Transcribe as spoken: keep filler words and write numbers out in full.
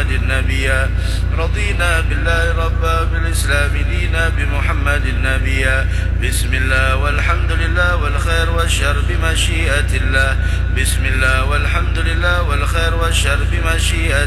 بمحمد نبيا رضينا بالله ربا بالإسلام دينا بمحمد نبيا بسم الله والحمد لله والخير والشر بمشيئة الله بسم الله والحمد لله والخير والشر بمشيئة